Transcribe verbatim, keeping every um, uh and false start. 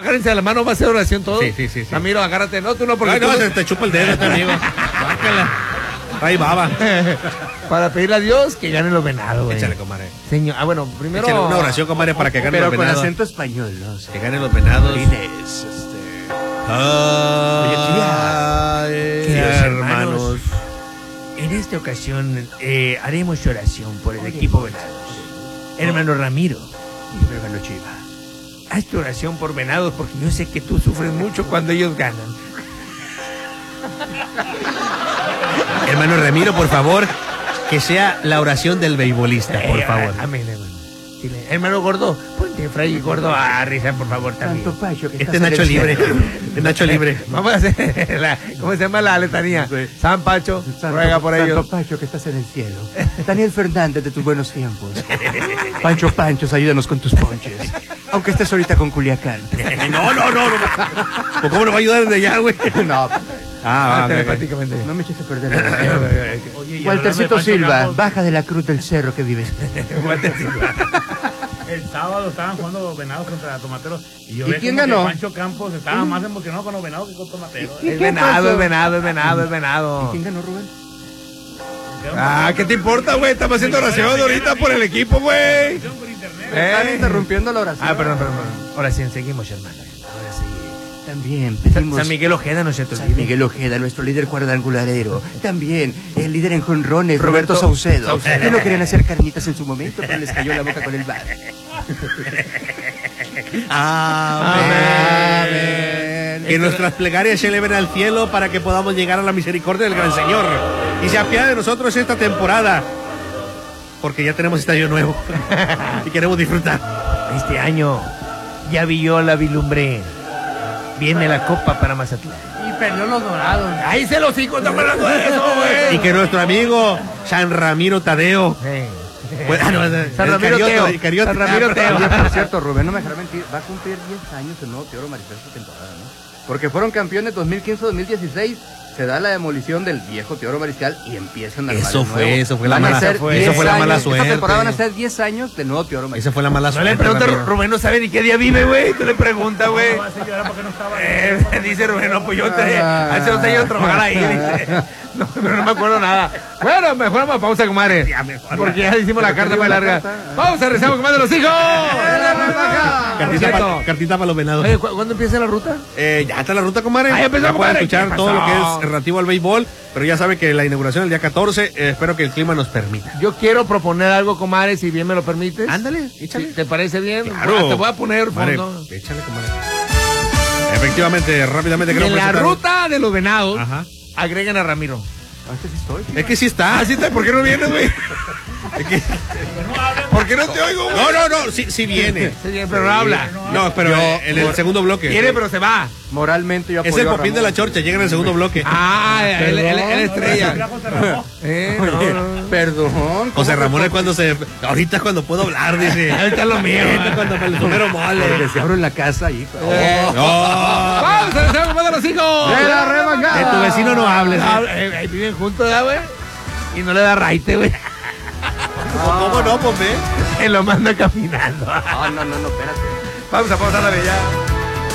agárrense de la mano, va a hacer oración todo. Sí, sí, sí. sí. Ramiro, agárrate, no, tú no, porque Ay, no, tú... se te chupa el dedo, este amigo. Bájala. Ahí baba. Para pedirle a Dios que ganen los venados, güey. Échale, comadre. Señor, ah, bueno, primero... Échale una oración, comadre, para que ganen Pero los con venados. acento español, ¿no? Que ganen los venados. Inés, este... Ay, Queridos hermanos. En esta ocasión eh, haremos oración por el equipo Venados. Hermano Ramiro, Hermano Chiva. haz tu oración por Venados porque yo sé que tú sufres mucho cuando ellos ganan. Hermano Ramiro, por favor, que sea la oración del beisbolista, por Eh, favor. Amén, hermano. Dile, hermano Gordo, ponte Fray Gordo a rezar, por favor, también. Tanto Pacho que Este es estás Nacho en el Libre. cielo. Es Nacho Libre. Vamos a hacer la, ¿cómo se llama la letanía? Sí. San Pacho, Santo, ruega por Santo ellos. Pacho que estás en el cielo. Daniel Fernández de tus buenos tiempos. Pancho Panchos, ayúdanos con tus ponches. Aunque estés ahorita con Culiacán. No, no, no, no. ¿Pues ¿Cómo nos va a ayudar desde allá, güey? No, Ah, Ah, va, telepáticamente. no me eches a perder la razón. Oye, y Waltercito hablando de Pancho Silva, Campos, baja de la cruz del cerro que vives. el sábado estaban jugando los Venados contra Tomateros. Y, yo ¿Y vi quién como que ganó? Pancho Campos estaba más emocionado con los Venados que con Tomateros. ¿Y Es qué venado, pasó? es venado, es venado, es venado. ¿Quién ganó, Rubén? Ah, ¿qué te importa, güey? Estamos haciendo oración ahorita por el equipo, güey. Por internet. Están Eh. interrumpiendo la oración. Ah, perdón, perdón, perdón. Ahora sí, seguimos, hermano. Ahora sí. También San, pedimos... San Miguel Ojeda, no se te San olvide. Miguel Ojeda, nuestro líder cuadrangularero. También el líder en jonrones, Roberto Roberto Saucedo. Saucedo. Que no querían hacer carnitas en su momento, pero les cayó la boca con el bar. Amén. Que nuestras plegarias se eleven al cielo para que podamos llegar a la misericordia del gran Señor. Y se apiade de nosotros esta temporada. Porque ya tenemos estadio nuevo. Y queremos disfrutar. Este año ya vi yo la vilumbre. Viene la copa para Mazatlán. Y perdió los dorados. ¡Ahí se los hijos! ¡Estamos hablando de eso, güey! Y que nuestro amigo San Ramiro Tadeo. Eh. Pues, ah, no, es- San el Ramiro Carioto, Teo. el Carioto. San Ramiro Ah, Teo. Oye, por cierto, Rubén, no me dejará mentir, va a cumplir diez años el nuevo Teoro Maricel esta temporada, ¿no? Porque fueron campeones dos mil quince dos mil dieciséis, se da la demolición del viejo Teoro Mariscal y empiezan a armar Eso el fue, nuevo. eso fue la Van a mala- ser eso diez fue la mala años, suerte. Esta temporada van a ser diez años del nuevo Teoro Mariscal. Esa fue la mala No suerte. le pregunta, Ramiro. Rubén no sabe ni qué día vive, güey. Tú le preguntas, güey. No, ese llorar porque no estaba ahí. Eh, dice Rubén, no, pues yo te, hace dos años trabajar ahí, dice. No, pero no me acuerdo nada. Bueno, mejor vamos a pausa, comadre. Porque ya hicimos la carta más larga. Pausa, rezamos, comadre, los hijos. Cartita para cartita pa los venados. Oye, ¿cu- ¿cuándo empieza la ruta? Eh, ya está la ruta, comadre. Ah, ya empezó, ya pueden comadre. escuchar ¿Qué todo lo que pasó? es relativo al béisbol. Pero ya sabe que la inauguración el día catorce. eh, espero que el clima nos permita. Yo quiero proponer algo, comadre, si bien me lo permites. Ándale, échale. Sí, ¿te parece bien? Claro. Ah, te voy a poner Comadre, fondo. échale, comadre. Efectivamente, rápidamente Y quiero en la presentar- ruta de los venados, Ajá. agreguen a Ramiro. Ah, este sí estoy. Es que sí está. Ah, sí está, ¿por qué no vienes, güey? Es que- ¿Por qué no te oigo, güey? No, no, no, sí, sí viene. Sí, bien, pero no habla. No, pero Yo- en el segundo bloque. Viene, pero se va. Moralmente yo Es apoyo el a popín de Ramón. la chorcha, llega en el segundo bloque. Ah, él, él, él estrella. Eh, no, Oye, no. perdón. José ¿cómo Ramón que- es cuando se. Ahorita es cuando puedo hablar, dice. Ahorita es lo mío. Ahorita es cuando me lo primero Porque mole. si abro en la casa, hijo. Eh. No. ¡Vamos a rezar, comadre, los hijos! ¡De la remangada! De tu vecino no hables. Ah, eh, ahí viven juntos, ¿verdad, güey? Y no le da raite, güey. ¿Cómo no, pues ve? Él lo manda caminando. Ah, no, no, no, espérate. Vamos a pausar la bella.